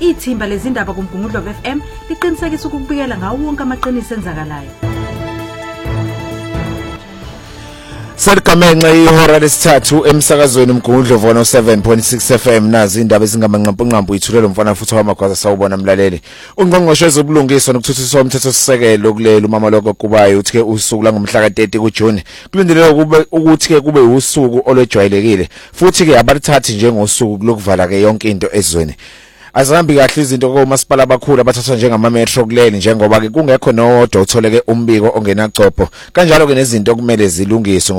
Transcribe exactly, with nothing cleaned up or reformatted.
Ithimba lezindaba kuMgungundlo F M liqinisekisa ukubikela ngawo wonke amaqiniso enzakalayo. Serikamenxe ihora lesithathu emsakazweni uMgungundlo one oh seven point six F M nazi indaba ezingamanqampunqampu ithulelo mfana futhi wamagwaza sawubona mlaleli. Ungqongqoshe ezobulungiswa nokuthuthukiswa umthethosisekelo kulelo umama lokho kubayo uthi ke usuku la ngomhla ka thirty kuJune kulindeleke kube ukuthi ke kube usuku olwejwayelekile futhi ke abathathi njengosuku lokuvala ke yonke into ezweni. Azihambi kahle izinto komasipala abakhulu abathathwa njengama metro kuleli njengoba ke kungekho nodwa utholeke umbiko ongenacopho kanjalo ke nezinto kumele zilungiswe.